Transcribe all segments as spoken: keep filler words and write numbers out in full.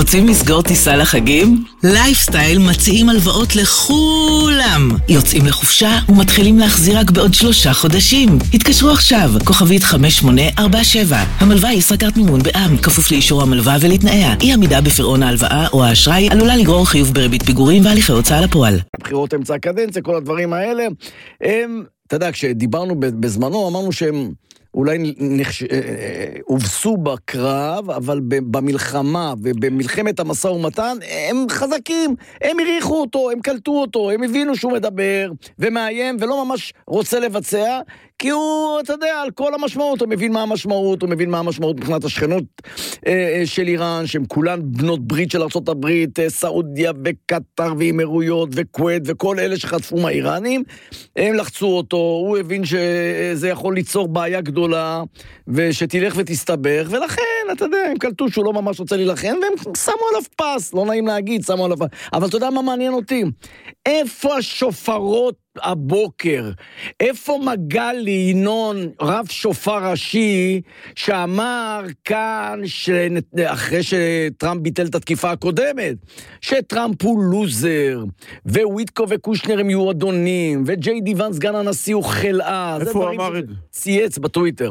רוצים לסגור טיסה לחגים? לייפסטייל מציעים הלוואות לכולם. יוצאים לחופשה ומתחילים להחזיר רק בעוד שלושה חודשים. התקשרו עכשיו, כוכבית חמש שמונה ארבע שבע. המלווה היא ישראכרט מימון בע"מ, כפוף לאישור המלווה ולתנאיה. אי עמידה בפירעון ההלוואה או האשראי עלולה לגרור חיוב בריבית פיגורים והליכי הוצאה לפועל. הבחירות אמצע הקדנציה, כל הדברים האלה. הם, אתה יודע, כשדיברנו בזמנו, אמרנו שהם אולי נחש... הובסו בקרב, אבל במלחמה ובמלחמת המשא ומתן, הם חזקים, הם הריחו אותו, הם קלטו אותו, הם הבינו שהוא מדבר ומאיים ולא ממש רוצה לבצע, כי הוא, אתה יודע, על כל המשמעות, הוא מבין מה המשמעות, הוא מבין מה המשמעות מבחינת השכנות אה, של איראן, שהן כולן בנות ברית של ארצות הברית, אה, סעודיה וקטר ואימירויות וכווית וכל אלה שחטפו מהאיראנים, הם לחצו אותו, הוא הבין שזה יכול ליצור בעיה גדולה, ושתלך ותסתבך, ולכן, אתה יודע, הם קלטו שהוא לא ממש רוצה להילחם, והם שמו עליו פס, לא נעים להגיד, שמו עליו פס, אבל אתה יודע מה מעניין אותי? איפה השופרות הבוקר? איפה מגלי ינון, רב שופר ראשי, שאמר כאן, אחרי שטראמפ ביטל את התקיפה הקודמת, שטראמפ הוא לוזר, וויטקו וקושנר הם יהיו אדונים, וג'יי די ון סגן הנשיא הוא חלאה. איפה הוא אמר את זה? צייץ בטוויטר.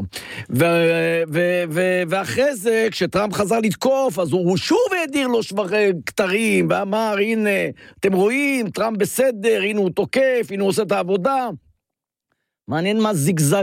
ואחרי זה, כשטראמפ חזר לתקוף, אז הוא שוב הדיר לו שבר כתרים, ואמר, הנה, אתם רואים, טראמפ בסדר, הנה הוא תוקף, הנה הוא עושה את העבודה. מעניין מה זיגזג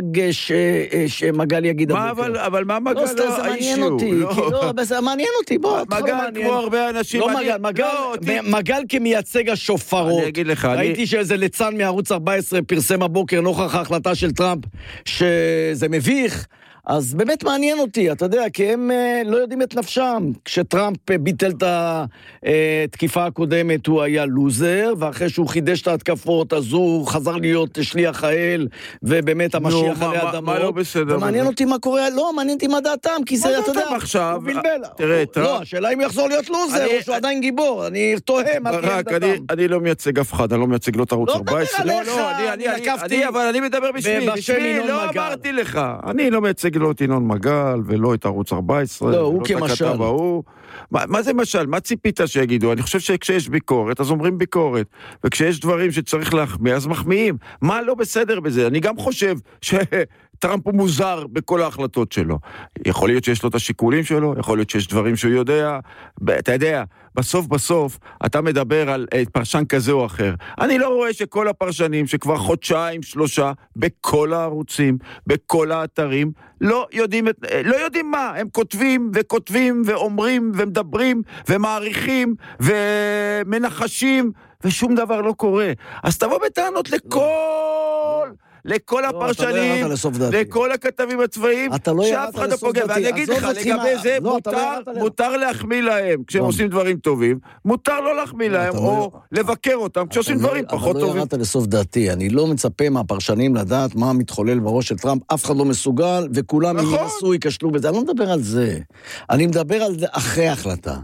שמגל יגיד מה, אבל, אבל מה מגל? לא, סתם, זה מעניין אותי. לא, בסדר, מעניין אותי, בוא. מגל כמו הרבה אנשים. לא מגל, מגל כמייצג השופרות. אני אגיד לך, ראיתי שאיזה ליצן מערוץ ארבע עשרה פרסם הבוקר נוכח ההחלטה של טראמפ, שזה מביך, אז באמת מעניין אותי, אתה יודע, כי הם לא יודעים את נפשם. כשטראמפ ביטל את התקיפה הקודמת, הוא היה לוזר, ואחרי שהוא חידש את ההתקפות, אז הוא חזר להיות שליח האל, ובאמת המשיח עלי אדמות. מה לא בסדר? ומעניין אותי מה קורה, לא, מעניין אותי מה דעתם, כי זה, אתה יודע, עכשיו, הוא בלבל. תראה, לא, השאלה אם הוא יחזור להיות לוזר, או שהוא עדיין גיבור, אני תוהה מה תהיה דעתם. אני לא מייצג אף אחד, אני לא מייצג לא את ערוץ ארבע עשרה. לא, לא, אני לקפתי, אבל אני מדבר בשביל, בשביל, לא אמרתי לך. אני לא מייצג לא את ינון מגל, ולא את ערוץ ארבע עשרה. לא, הוא כמשל. מה, מה זה משל? מה ציפית שיגידו? אני חושב שכשיש ביקורת, אז אומרים ביקורת. וכשיש דברים שצריך להחמיא, אז מחמיאים. מה לא בסדר בזה? אני גם חושב שטראמפ הוא מוזר בכל ההחלטות שלו. יכול להיות שיש לו את השיקולים שלו, יכול להיות שיש דברים שהוא יודע. אתה יודע, בסוף בסוף, אתה מדבר על פרשן כזה או אחר. אני לא רואה שכל הפרשנים, שכבר חודשיים, שלושה, בכל הערוצים, בכל האתרים, לא יודעים, לא יודעים מה. הם כותבים וכותבים ואומרים ומדברים ומעריכים ומנחשים, ושום דבר לא קורה. אז תבוא בטענות לכל... לכל הפרשנים, לכל הכתבים הצבאיים, שאף אחד לא פוגע. ואני אגיד לך, לגבי זה, מותר להחמיא להם כשהם עושים דברים טובים, מותר לא להחמיא להם, או לבקר אותם כשעושים דברים פחות טובים. אבל לא ירדת לסוף דעתי, אני לא מצפה מהפרשנים לדעת מה מתחולל בראש של טראמפ, אף אחד לא מסוגל, וכולם אם ינסו יקשלו בזה. אני לא מדבר על זה, אני מדבר על זה אחרי ההחלטה.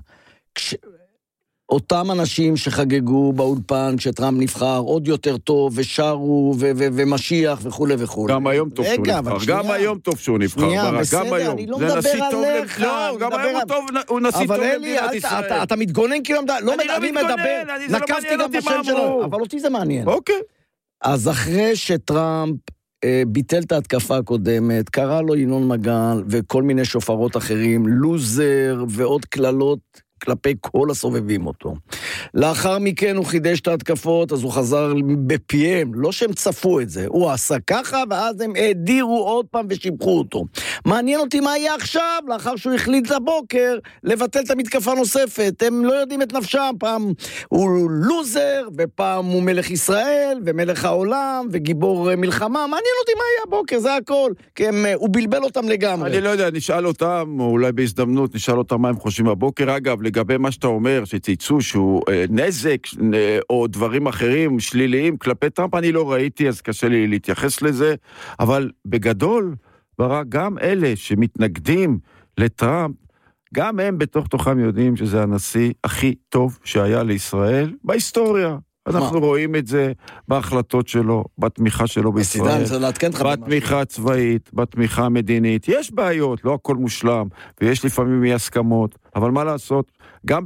אותם אנשים שחגגו באולפן כשטראמפ נבחר עוד יותר טוב ושרו ו- ו- ומשיח וכו' וכו'. גם היום טוב שהוא נבחר. גם היום טוב שהוא נבחר. שנייה, בסדר, אני לא מדבר עליך. לא, גם היום הוא נשיא טוב למדינת ישראל. אבל אלי, אתה מתגונן כאילו... אני לא מתגונן, נקפתי גם בשם שלו. אבל אותי זה מעניין. אוקיי. אז אחרי שטראמפ ביטל את ההתקפה הקודמת, קרא לו ינון מגל וכל מיני שופרות אחרים, לוזר ועוד כללות, כלפי כל הסובבים אותו. לאחר מכן הוא חידש את ההתקפות, אז הוא חזר בפיהם, לא שהם צפו את זה, הוא עשה ככה, ואז הם הדירו עוד פעם ושיבחו אותו. מעניין אותי מה יהיה עכשיו, לאחר שהוא החליט לבוקר, לבטל את המתקפה נוספת. הם לא יודעים את נפשם, פעם הוא לוזר, ופעם הוא מלך ישראל, ומלך העולם, וגיבור מלחמה. מעניין אותי מה יהיה הבוקר, זה הכל, כי הם, הוא בלבל אותם לגמרי. אני לא יודע, נשאל אותם, או אולי בהזדמנות, נשאל אותם מה הם חושבים הבוקר. אגב, לגבי מה שאתה אומר, שצייצו שהוא אה, נזק, אה, או דברים אחרים, שליליים, כלפי טראמפ, אני לא ראיתי, אז קשה לי להתייחס לזה, אבל בגדול, ברק, גם אלה שמתנגדים לטראמפ, גם הם בתוך תוכם יודעים שזה הנשיא הכי טוב שהיה לישראל בהיסטוריה. אנחנו רואים את זה בהחלטות שלו, בתמיכה שלו בישראל, בתמיכה הצבאית, בתמיכה המדינית. יש בעיות, לא הכל מושלם, ויש לפעמים אי הסכמות, אבל מה לעשות? גם